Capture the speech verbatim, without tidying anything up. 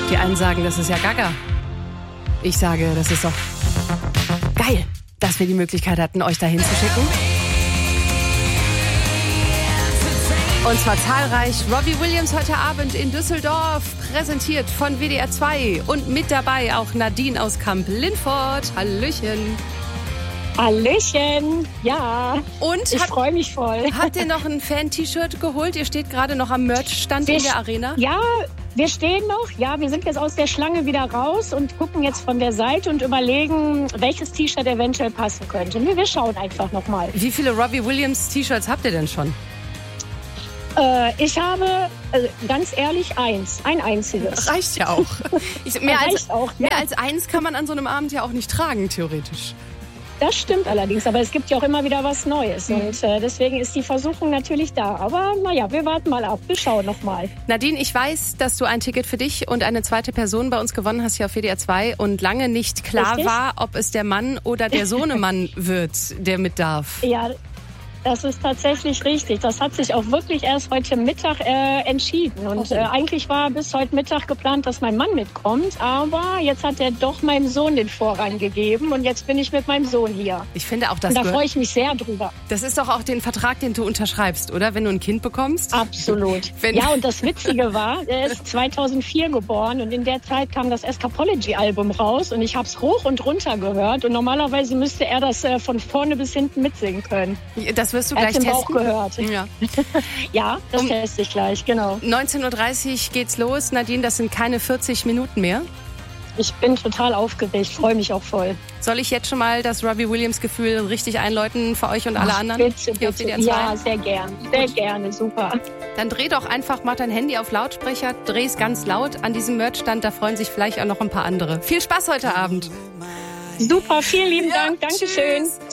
Die einen sagen, das ist ja Gaga. Ich sage, das ist doch geil, dass wir die Möglichkeit hatten, euch dahin zu schicken. Und zwar zahlreich. Robbie Williams heute Abend in Düsseldorf, präsentiert von W D R zwei. Und mit dabei auch Nadine aus Kamp-Lindfort. Hallöchen. Hallöchen, ja. Und ich freue mich voll. Habt ihr noch ein Fan-T-Shirt geholt? Ihr steht gerade noch am Merch-Stand in der Arena. Ja, wir stehen noch. Ja, wir sind jetzt aus der Schlange wieder raus und gucken jetzt von der Seite und überlegen, welches T-Shirt eventuell passen könnte. Wir schauen einfach noch mal. Wie viele Robbie Williams T-Shirts habt ihr denn schon? Äh, ich habe, äh, ganz ehrlich, eins. Ein einziges. Reicht ja auch. Ich, mehr, reicht als, auch ja. mehr als eins kann man an so einem Abend ja auch nicht tragen, theoretisch. Das stimmt allerdings, aber es gibt ja auch immer wieder was Neues. Mhm. Und äh, deswegen ist die Versuchung natürlich da. Aber naja, wir warten mal ab. Wir schauen noch mal. Nadine, ich weiß, dass du ein Ticket für dich und eine zweite Person bei uns gewonnen hast hier auf W D R zwei und lange nicht klar Richtig? war, ob es der Mann oder der Sohnemann wird, der mit darf. Ja, das ist tatsächlich richtig. Das hat sich auch wirklich erst heute Mittag äh, entschieden. Und oh. äh, eigentlich war bis heute Mittag geplant, dass mein Mann mitkommt. Aber jetzt hat er doch meinem Sohn den Vorrang gegeben. Und jetzt bin ich mit meinem Sohn hier. Ich finde auch, das und da freue ich mich sehr drüber. Das ist doch auch den Vertrag, den du unterschreibst, oder? Wenn du ein Kind bekommst? Absolut. Wenn ja, und das Witzige war, er ist zweitausendvier geboren. Und in der Zeit kam das Escapology-Album raus. Und ich habe es hoch und runter gehört. Und normalerweise müsste er das äh, von vorne bis hinten mitsingen können. Das wirst du gleich testen. Bauch gehört. Ja, ja das um teste ich gleich, genau. neunzehn Uhr dreißig geht's los. Nadine, das sind keine vierzig Minuten mehr. Ich bin total aufgeregt, freue mich auch voll. Soll ich jetzt schon mal das Robbie Williams-Gefühl richtig einläuten für euch und alle Ach, anderen? Bitte, bitte. Ja, sehr gerne, sehr gerne, super. Dann dreh doch einfach mal dein Handy auf Lautsprecher, dreh's ganz laut an diesem Merchstand, da freuen sich vielleicht auch noch ein paar andere. Viel Spaß heute Abend. Super, vielen lieben ja, Dank, Dankeschön. Tschüss.